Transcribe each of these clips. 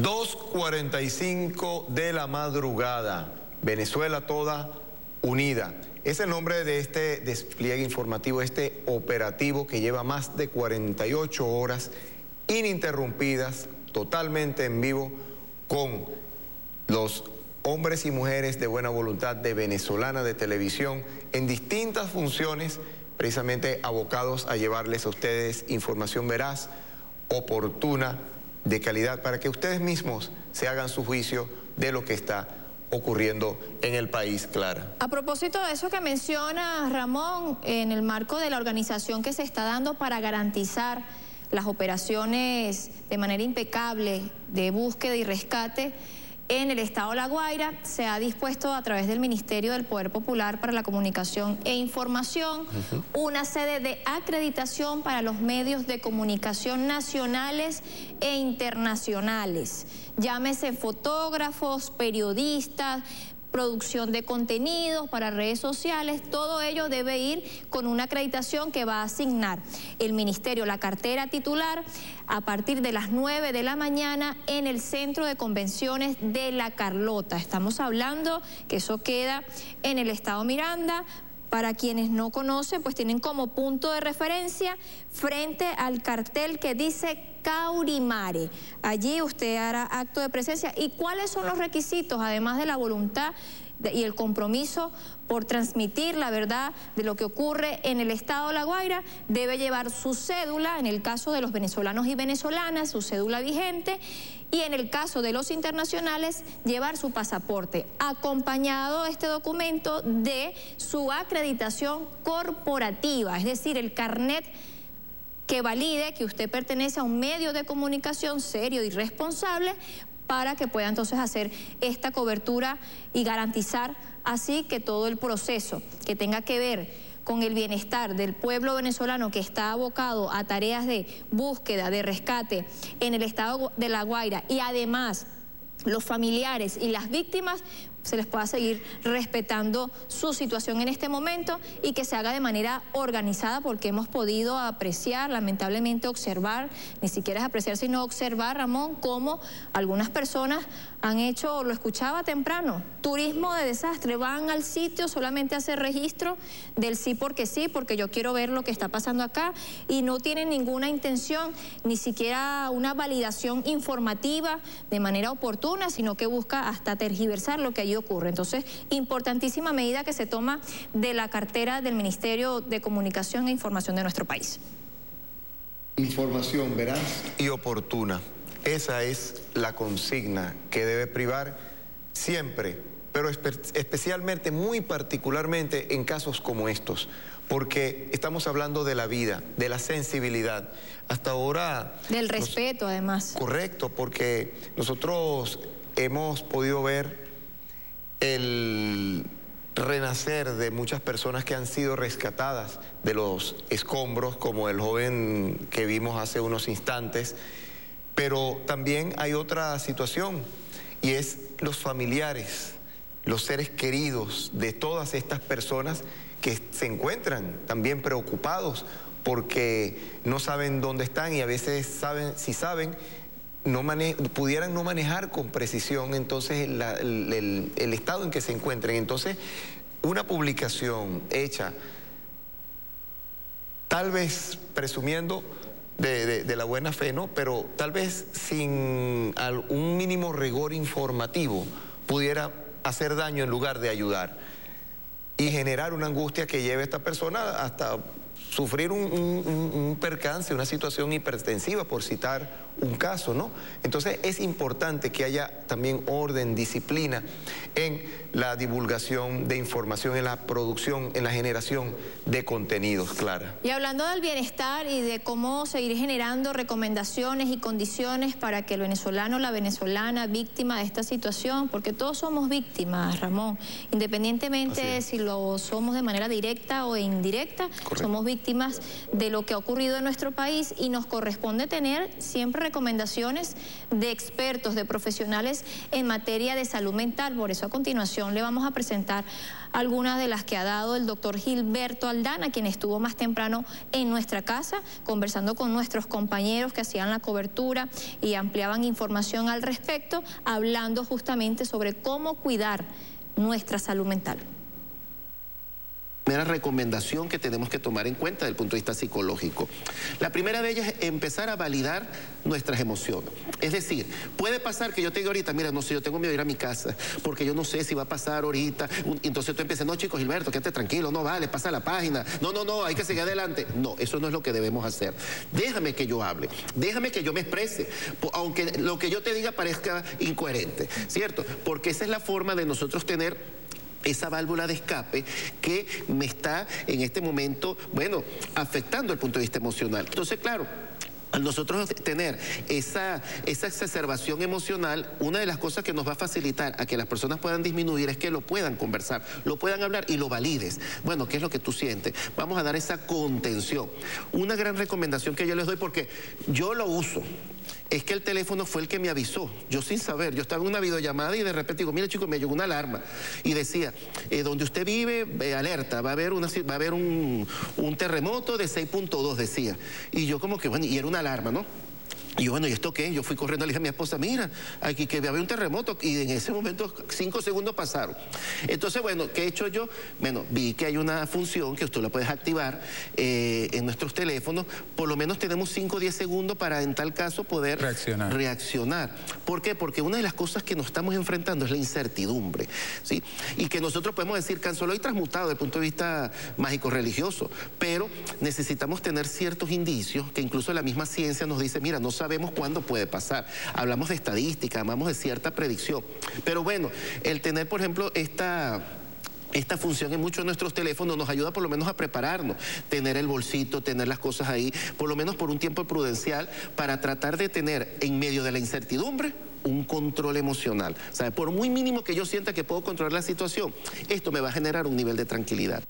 2:45 de la madrugada, Venezuela toda unida. Es el nombre de este despliegue informativo, este operativo que lleva más de 48 horas ininterrumpidas, totalmente en vivo, con los hombres y mujeres de buena voluntad de Venezolana de Televisión en distintas funciones, precisamente abocados a llevarles a ustedes información veraz, oportuna, de calidad, para que ustedes mismos se hagan su juicio de lo que está ocurriendo en el país, Clara. A propósito de eso que menciona Ramón, en el marco de la organización que se está dando para garantizar las operaciones de manera impecable de búsqueda y rescate en el estado de La Guaira, se ha dispuesto a través del Ministerio del Poder Popular para la Comunicación e Información una sede de acreditación para los medios de comunicación nacionales e internacionales. Llámese fotógrafos, periodistas, producción de contenidos para redes sociales, todo ello debe ir con una acreditación que va a asignar el Ministerio, la cartera titular, a partir de las 9 de la mañana en el Centro de Convenciones de La Carlota. Estamos hablando que eso queda en el estado Miranda. Para quienes no conocen, pues tienen como punto de referencia frente al cartel que dice Caurimare. Allí usted hará acto de presencia. ¿Y cuáles son los requisitos, además de la voluntad y el compromiso por transmitir la verdad de lo que ocurre en el estado de La Guaira? Debe llevar su cédula, en el caso de los venezolanos y venezolanas, su cédula vigente, y en el caso de los internacionales, llevar su pasaporte, acompañado este documento de su acreditación corporativa, es decir, el carnet que valide que usted pertenece a un medio de comunicación serio y responsable, para que pueda entonces hacer esta cobertura y garantizar así que todo el proceso que tenga que ver con el bienestar del pueblo venezolano que está abocado a tareas de búsqueda, de rescate en el estado de La Guaira, y además los familiares y las víctimas, se les pueda seguir respetando su situación en este momento y que se haga de manera organizada, porque hemos podido apreciar, lamentablemente observar, ni siquiera es apreciar sino observar, Ramón, cómo algunas personas han hecho, lo escuchaba temprano, turismo de desastre, van al sitio solamente a hacer registro del sí, porque yo quiero ver lo que está pasando acá, y no tienen ninguna intención, ni siquiera una validación informativa de manera oportuna, sino que busca hasta tergiversar lo que allí ocurre. Entonces, importantísima medida que se toma de la cartera del Ministerio de Comunicación e Información de nuestro país. Información veraz y oportuna. Esa es la consigna que debe privar siempre, pero especialmente, muy particularmente en casos como estos, porque estamos hablando de la vida, de la sensibilidad. Hasta ahora... Del respeto, además. Correcto, porque nosotros hemos podido ver el renacer de muchas personas que han sido rescatadas de los escombros, como el joven que vimos hace unos instantes, pero también hay otra situación, y es los familiares, los seres queridos de todas estas personas que se encuentran también preocupados porque no saben dónde están, y a veces saben, si saben, pudieran no manejar con precisión entonces el estado en que se encuentren. Entonces, una publicación hecha tal vez presumiendo de la buena fe, ¿no?, pero tal vez sin un mínimo rigor informativo, pudiera hacer daño en lugar de ayudar y generar una angustia que lleve a esta persona hasta sufrir un percance, una situación hipertensiva, por citar un caso, ¿no? Entonces es importante que haya también orden, disciplina en la divulgación de información, en la producción, en la generación de contenidos, Clara. Y hablando del bienestar y de cómo seguir generando recomendaciones y condiciones para que el venezolano, la venezolana, víctima de esta situación, porque todos somos víctimas, Ramón, independientemente de si lo somos de manera directa o indirecta, somos víctimas víctimas de lo que ha ocurrido en nuestro país y nos corresponde tener siempre recomendaciones de expertos, de profesionales en materia de salud mental. Por eso a continuación le vamos a presentar algunas de las que ha dado el doctor Gilberto Aldana, quien estuvo más temprano en nuestra casa conversando con nuestros compañeros que hacían la cobertura y ampliaban información al respecto, hablando justamente sobre cómo cuidar nuestra salud mental. Primera recomendación que tenemos que tomar en cuenta desde el punto de vista psicológico. La primera de ellas es empezar a validar nuestras emociones. Es decir, puede pasar que yo te diga ahorita, mira, no sé, yo tengo miedo de ir a mi casa, porque yo no sé si va a pasar ahorita. Entonces tú empiezas, no, chicos, Gilberto, quédate tranquilo, no vale, pasa la página. No, hay que seguir adelante. No, eso no es lo que debemos hacer. Déjame que yo hable, déjame que yo me exprese, aunque lo que yo te diga parezca incoherente, ¿cierto? Porque esa es la forma de nosotros tener esa válvula de escape que me está en este momento, bueno, afectando el punto de vista emocional. Entonces, claro, al nosotros tener esa exacerbación emocional, una de las cosas que nos va a facilitar a que las personas puedan disminuir es que lo puedan conversar, lo puedan hablar y lo valides. Bueno, ¿qué es lo que tú sientes? Vamos a dar esa contención. Una gran recomendación que yo les doy, porque yo lo uso, es que el teléfono fue el que me avisó, yo sin saber, yo estaba en una videollamada y de repente digo, mire chicos, me llegó una alarma y decía, donde usted vive, alerta, va a haber un terremoto de 6.2, decía. Y yo como que, bueno, y era una alarma, ¿no? Y yo, bueno, ¿y esto qué? Yo fui corriendo, le dije a mi esposa, mira, aquí que había un terremoto, y en ese momento 5 segundos pasaron. Entonces, bueno, ¿qué he hecho yo? Bueno, vi que hay una función que usted la puedes activar en nuestros teléfonos, por lo menos tenemos 5 o 10 segundos para en tal caso poder reaccionar. ¿Por qué? Porque una de las cosas que nos estamos enfrentando es la incertidumbre, ¿sí? Y que nosotros podemos decir, canceló y transmutado desde el punto de vista mágico-religioso, pero necesitamos tener ciertos indicios que incluso la misma ciencia nos dice, mira, no sabemos cuándo puede pasar. Hablamos de estadística, hablamos de cierta predicción. Pero bueno, el tener, por ejemplo, esta función en muchos de nuestros teléfonos nos ayuda por lo menos a prepararnos, tener el bolsito, tener las cosas ahí, por lo menos por un tiempo prudencial, para tratar de tener en medio de la incertidumbre un control emocional. O sea, por muy mínimo que yo sienta que puedo controlar la situación, esto me va a generar un nivel de tranquilidad.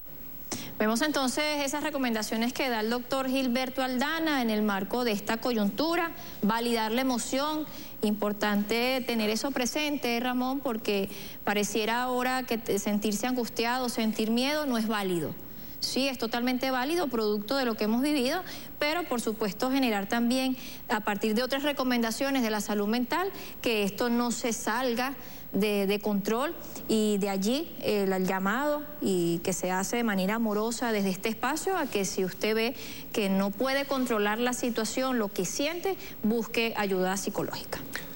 Vemos entonces esas recomendaciones que da el doctor Gilberto Aldana en el marco de esta coyuntura, validar la emoción. Importante tener eso presente, Ramón, porque pareciera ahora que sentirse angustiado, sentir miedo no es válido. Sí, es totalmente válido, producto de lo que hemos vivido, pero por supuesto generar también, a partir de otras recomendaciones de la salud mental, que esto no se salga de control, y de allí el llamado y que se hace de manera amorosa desde este espacio a que si usted ve que no puede controlar la situación, lo que siente, busque ayuda psicológica.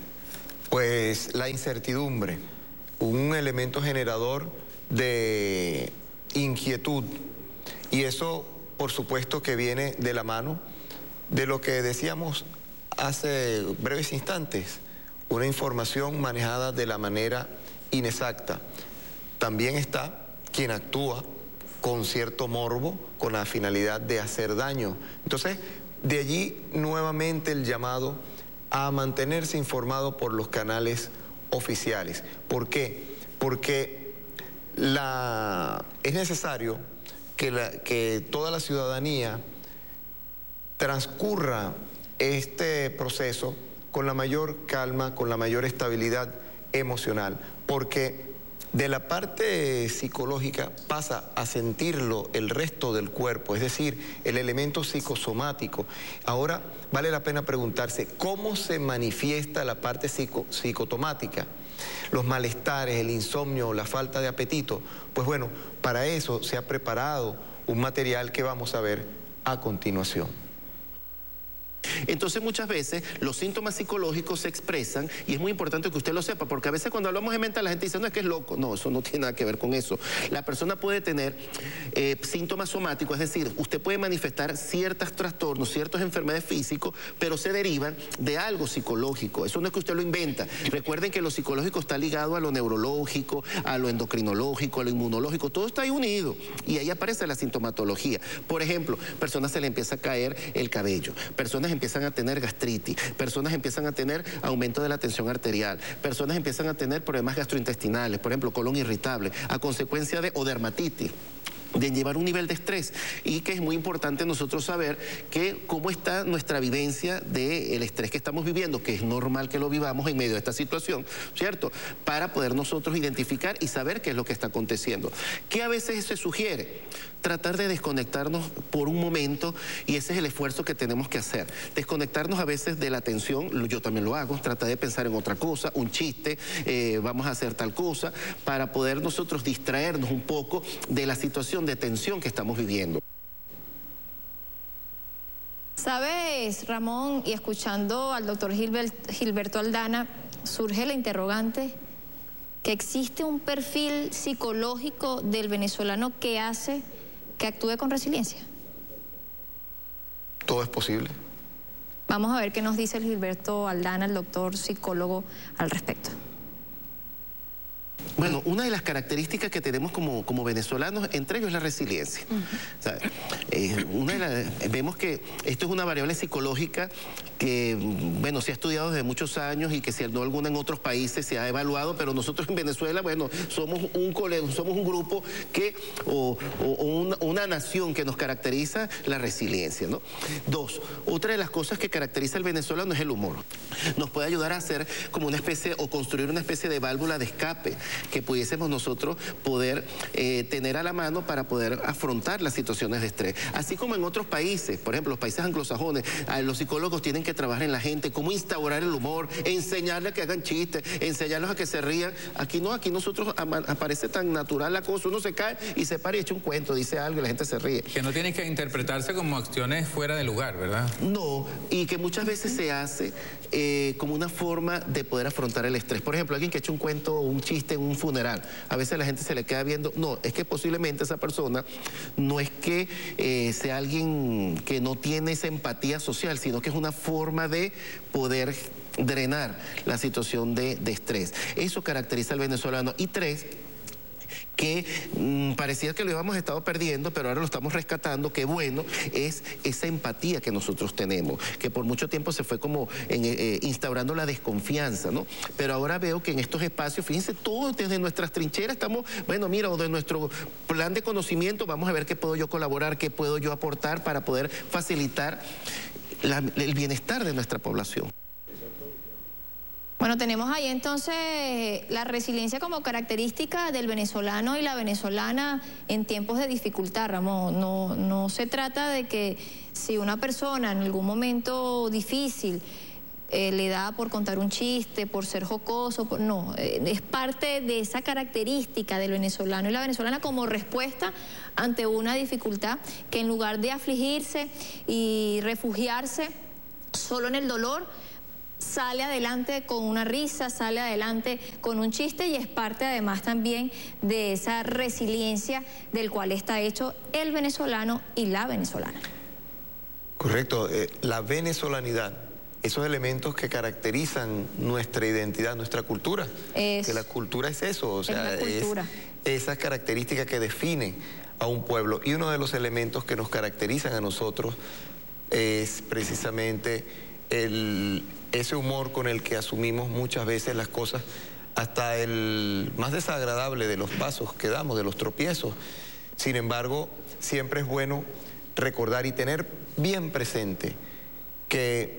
Pues la incertidumbre, un elemento generador de inquietud, y eso por supuesto que viene de la mano de lo que decíamos hace breves instantes, una información manejada de la manera inexacta. También está quien actúa con cierto morbo, con la finalidad de hacer daño. Entonces, de allí nuevamente el llamado a mantenerse informado por los canales oficiales. ¿Por qué? Porque es necesario que toda la ciudadanía transcurra este proceso con la mayor calma, con la mayor estabilidad emocional, porque de la parte psicológica pasa a sentirlo el resto del cuerpo, es decir, el elemento psicosomático. Ahora vale la pena preguntarse, ¿cómo se manifiesta la parte psicosomática? Los malestares, el insomnio, la falta de apetito. Pues bueno, para eso se ha preparado un material que vamos a ver a continuación. Entonces muchas veces los síntomas psicológicos se expresan, y es muy importante que usted lo sepa, porque a veces cuando hablamos de mental la gente dice, no, es que es loco. No, eso no tiene nada que ver con eso. La persona puede tener síntomas somáticos, es decir, usted puede manifestar ciertos trastornos, ciertas enfermedades físicas, pero se derivan de algo psicológico. Eso no es que usted lo inventa. Recuerden que lo psicológico está ligado a lo neurológico, a lo endocrinológico, a lo inmunológico, todo está ahí unido, y ahí aparece la sintomatología. Por ejemplo, personas se le empieza a caer el cabello, personas empiezan a tener gastritis, personas empiezan a tener aumento de la tensión arterial, personas empiezan a tener problemas gastrointestinales, por ejemplo, colon irritable, a consecuencia de o dermatitis. de llevar un nivel de estrés, y que es muy importante nosotros saber que cómo está nuestra vivencia del estrés que estamos viviendo, que es normal que lo vivamos en medio de esta situación, ¿cierto? Para poder nosotros identificar y saber qué es lo que está aconteciendo. ¿Qué a veces se sugiere? Tratar de desconectarnos por un momento, y ese es el esfuerzo que tenemos que hacer. Desconectarnos a veces de la atención, yo también lo hago, tratar de pensar en otra cosa, un chiste, vamos a hacer tal cosa, para poder nosotros distraernos un poco de la situación de tensión que estamos viviendo. ¿Sabes, Ramón, y escuchando al doctor Gilberto Aldana, surge la interrogante que existe un perfil psicológico del venezolano que hace que actúe con resiliencia? Todo es posible. Vamos a ver qué nos dice el Gilberto Aldana, el doctor psicólogo, al respecto. Bueno, una de las características que tenemos como venezolanos, entre ellos, es la resiliencia. O sea, vemos que esto es una variable psicológica que, bueno, se ha estudiado desde muchos años y que si no alguna en otros países se ha evaluado, pero nosotros en Venezuela, bueno, somos un grupo que, una nación que nos caracteriza la resiliencia, ¿no? Dos, otra de las cosas que caracteriza al venezolano es el humor. Nos puede ayudar a hacer como una especie, o construir una especie de válvula de escape que pudiésemos nosotros poder tener a la mano para poder afrontar las situaciones de estrés. Así como en otros países, por ejemplo, los países anglosajones, los psicólogos tienen que trabajar en la gente, cómo instaurar el humor, enseñarles a que hagan chistes, enseñarlos a que se rían. Aquí no, aquí nosotros aparece tan natural la cosa, uno se cae y se para y echa un cuento, dice algo y la gente se ríe. Que no tienen que interpretarse como acciones fuera de lugar, ¿verdad? No, y que muchas veces se hace como una forma de poder afrontar el estrés. Por ejemplo, alguien que echa un cuento o un chiste en un funeral, a veces la gente se le queda viendo, no, es que posiblemente esa persona no es que sea alguien que no tiene esa empatía social, sino que es una forma de poder drenar la situación de estrés. Eso caracteriza al venezolano. Y tres, que parecía que lo habíamos estado perdiendo, pero ahora lo estamos rescatando, que bueno, es esa empatía que nosotros tenemos, que por mucho tiempo se fue como instaurando la desconfianza, ¿no? Pero ahora veo que en estos espacios, fíjense, todos desde nuestras trincheras estamos, bueno, mira, o de nuestro plan de conocimiento, vamos a ver qué puedo yo colaborar, qué puedo yo aportar para poder facilitar el bienestar de nuestra población. Bueno, tenemos ahí entonces la resiliencia como característica del venezolano y la venezolana en tiempos de dificultad, Ramón. No se trata de que si una persona en algún momento difícil le da por contar un chiste, por ser jocoso, no, es parte de esa característica del venezolano y la venezolana como respuesta ante una dificultad, que en lugar de afligirse y refugiarse solo en el dolor, sale adelante con una risa, sale adelante con un chiste, y es parte además también de esa resiliencia del cual está hecho el venezolano y la venezolana. Correcto, la venezolanidad, esos elementos que caracterizan nuestra identidad, nuestra cultura, que la cultura es eso, o sea, es esas características que definen a un pueblo, y uno de los elementos que nos caracterizan a nosotros es precisamente ese humor con el que asumimos muchas veces las cosas, hasta el más desagradable de los pasos que damos, de los tropiezos. Sin embargo, siempre es bueno recordar y tener bien presente que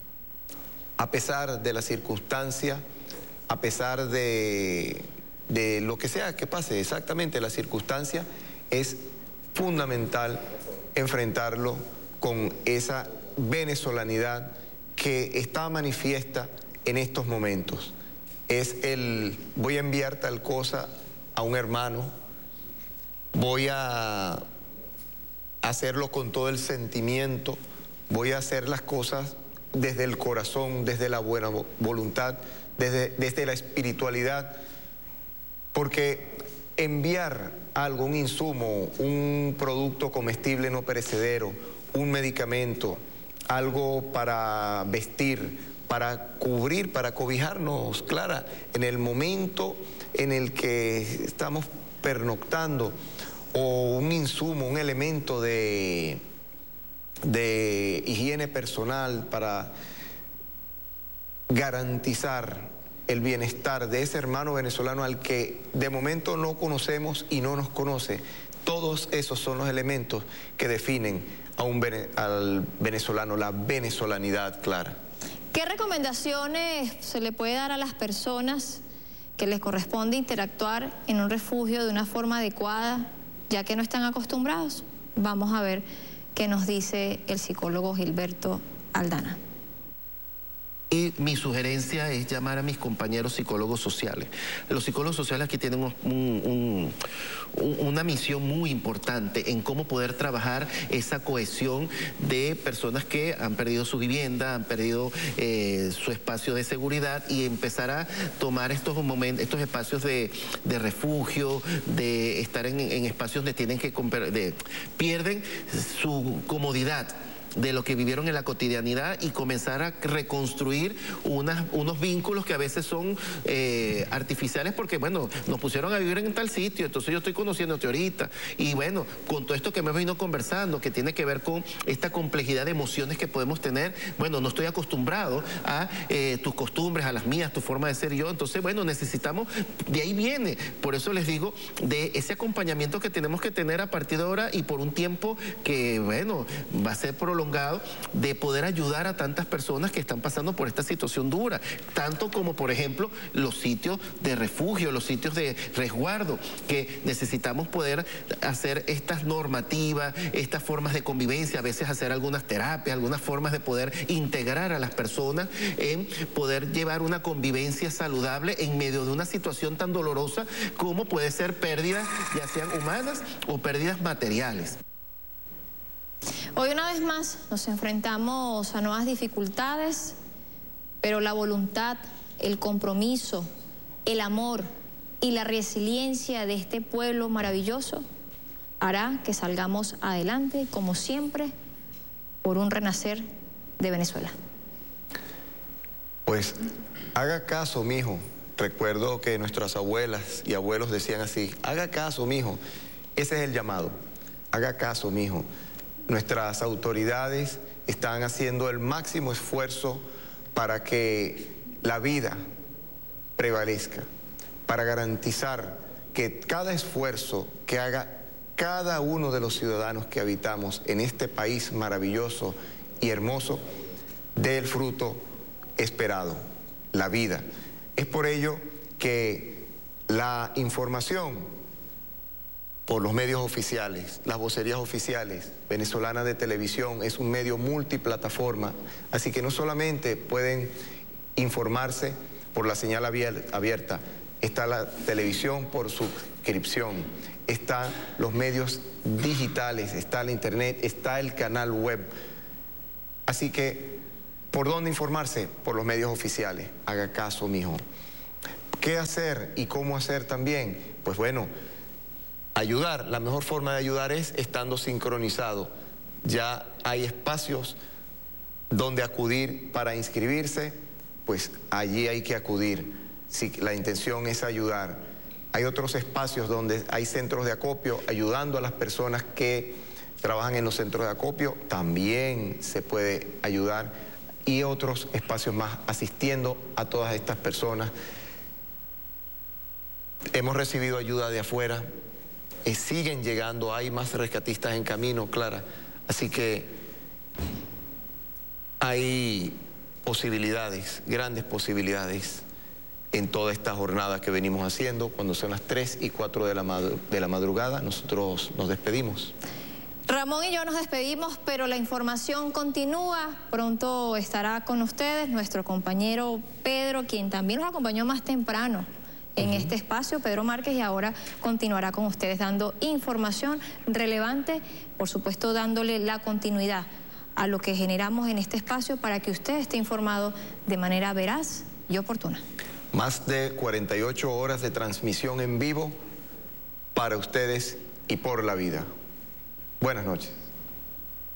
a pesar de la circunstancia, a pesar de lo que sea que pase, exactamente la circunstancia, es fundamental enfrentarlo con esa venezolanidad que está manifiesta en estos momentos. Es voy a enviar tal cosa a un hermano, voy a hacerlo con todo el sentimiento, voy a hacer las cosas desde el corazón, desde la buena voluntad, desde la espiritualidad, porque enviar algo, un insumo, un producto comestible no perecedero, un medicamento, algo para vestir, para cubrir, para cobijarnos, Clara, en el momento en el que estamos pernoctando, o un insumo, un elemento de higiene personal para garantizar el bienestar de ese hermano venezolano al que de momento no conocemos y no nos conoce. Todos esos son los elementos que definen al venezolano, la venezolanidad clara. ¿Qué recomendaciones se le puede dar a las personas que les corresponde interactuar en un refugio de una forma adecuada, ya que no están acostumbrados? Vamos a ver qué nos dice el psicólogo Gilberto Aldana. Y mi sugerencia es llamar a mis compañeros psicólogos sociales. Los psicólogos sociales aquí tienen una misión muy importante en cómo poder trabajar esa cohesión de personas que han perdido su vivienda, han perdido su espacio de seguridad, y empezar a tomar estos espacios de refugio, de estar en espacios donde pierden su comodidad de lo que vivieron en la cotidianidad, y comenzar a reconstruir unos vínculos que a veces son artificiales, porque bueno, nos pusieron a vivir en tal sitio, entonces yo estoy conociéndote ahorita, y bueno, con todo esto que me venido conversando, que tiene que ver con esta complejidad de emociones que podemos tener, bueno, no estoy acostumbrado a tus costumbres, a las mías, tu forma de ser yo, entonces bueno, necesitamos, de ahí viene, por eso les digo, de ese acompañamiento que tenemos que tener a partir de ahora y por un tiempo que bueno, va a ser prolongado, de poder ayudar a tantas personas que están pasando por esta situación dura, tanto como por ejemplo los sitios de refugio, los sitios de resguardo, que necesitamos poder hacer estas normativas, estas formas de convivencia, a veces hacer algunas terapias, algunas formas de poder integrar a las personas en poder llevar una convivencia saludable en medio de una situación tan dolorosa como puede ser pérdidas, ya sean humanas o pérdidas materiales. Hoy una vez más nos enfrentamos a nuevas dificultades, pero la voluntad, el compromiso, el amor y la resiliencia de este pueblo maravilloso hará que salgamos adelante, como siempre, por un renacer de Venezuela. Pues haga caso, mijo. Recuerdo que nuestras abuelas y abuelos decían así: haga caso, mijo. Ese es el llamado. Haga caso, mijo. Nuestras autoridades están haciendo el máximo esfuerzo para que la vida prevalezca, para garantizar que cada esfuerzo que haga cada uno de los ciudadanos que habitamos en este país maravilloso y hermoso dé el fruto esperado, la vida. Es por ello que la información por los medios oficiales, las vocerías oficiales, Venezolana de Televisión es un medio multiplataforma, así que no solamente pueden informarse por la señal abierta, está la televisión por suscripción, están los medios digitales, está la internet, está el canal web. Así que, ¿por dónde informarse? Por los medios oficiales. Haga caso, mijo. ¿Qué hacer y cómo hacer también? Pues bueno, ayudar, la mejor forma de ayudar es estando sincronizado. Ya hay espacios donde acudir para inscribirse, pues allí hay que acudir. Si la intención es ayudar. Hay otros espacios donde hay centros de acopio, ayudando a las personas que trabajan en los centros de acopio, también se puede ayudar. Y otros espacios más, asistiendo a todas estas personas. Hemos recibido ayuda de afuera. Siguen llegando, hay más rescatistas en camino, Clara. Así que hay posibilidades, grandes posibilidades en toda esta jornada que venimos haciendo. Cuando son las 3 y 4 de la madrugada, nosotros nos despedimos. Ramón y yo nos despedimos, pero la información continúa. Pronto estará con ustedes nuestro compañero Pedro, quien también nos acompañó más temprano en este espacio, Pedro Márquez, y ahora continuará con ustedes dando información relevante, por supuesto dándole la continuidad a lo que generamos en este espacio para que usted esté informado de manera veraz y oportuna. Más de 48 horas de transmisión en vivo para ustedes y por la vida. Buenas noches.